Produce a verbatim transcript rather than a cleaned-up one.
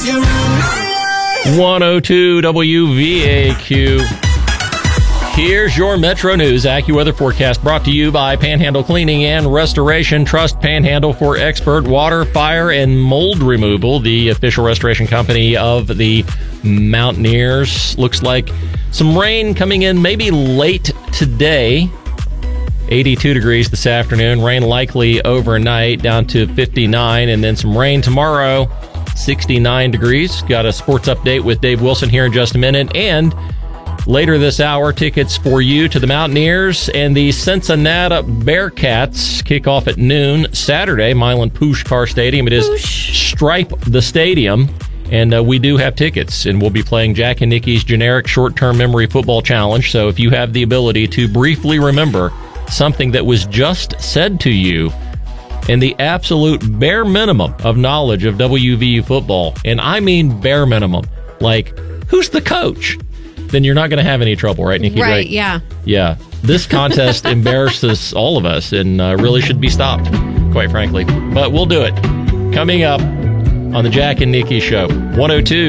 one oh two W V A Q. Here's your Metro News AccuWeather forecast brought to you by Panhandle Cleaning and Restoration. Trust Panhandle for expert water, fire, and mold removal. The official restoration company of the Mountaineers. Looks like some rain coming in maybe late today. eighty-two degrees this afternoon. Rain likely overnight down to fifty-nine. And then some rain tomorrow. sixty-nine degrees. Got a sports update with Dave Wilson here in just a minute. And later this hour, tickets for you to the Mountaineers and the Cincinnati Bearcats kick off at noon Saturday, Milan Puskar Stadium. It is Push. Stripe the Stadium, and uh, we do have tickets, and we'll be playing Jack and Nikki's generic short-term memory football challenge. So if you have the ability to briefly remember something that was just said to you and the absolute bare minimum of knowledge of W V U football, and I mean bare minimum, like who's the coach? Then you're not going to have any trouble, right, Nikki? Right, right? yeah. Yeah. This contest embarrasses all of us and uh, really should be stopped, quite frankly. But we'll do it. Coming up on the Jack and Nikki Show, one oh two